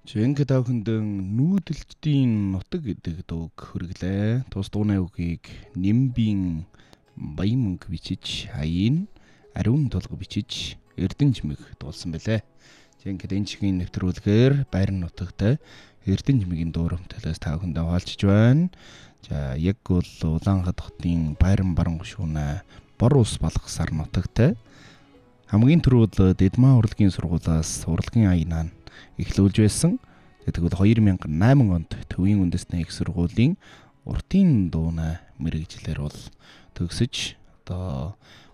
Жинхэнэ тавхандын нүүдэлчдийн нутаг гэдэг дууг хөрглөө. Тус дууны үгийг Нимбийн Баян мөнгө бичиж, Хаяын Ариун толго бичиж, Эрдэнэжмэг дуулсан байлээ. Жинхэнэ энэ чигийн нэвтрүүлгээр Баярын нутагт Эрдэнэжмэгийн дуурамтлаас тавхандаа хаалчж байна. За яг бол Улаанхад хотын Баяран баран гушүүнэ бор ус балгасаар нутагт хамгийн түрүүл Дэдмаа урлагийн сургуулиас урлагийн аянаа эхлүүлж байсан. Тэгвэл 2008 онд Төвийн үндэсний их сургуулийн уртын дууна мэрэгчлэр бол төгсөж одоо